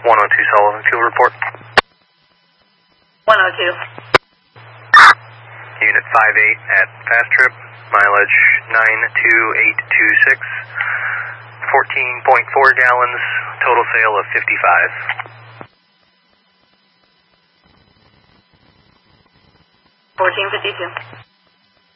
102 Sullivan, fuel report. 102. Unit 58 at Fast Trip, mileage 92826, 14.4 gallons, total sale of 55. 1452.